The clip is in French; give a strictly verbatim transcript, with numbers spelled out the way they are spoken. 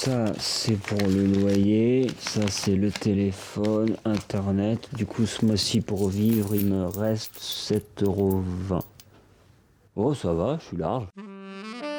ça c'est pour le loyer, ça c'est le téléphone, internet. Du coup ce mois-ci pour vivre il me reste sept euros vingt. Oh ça va, je suis large.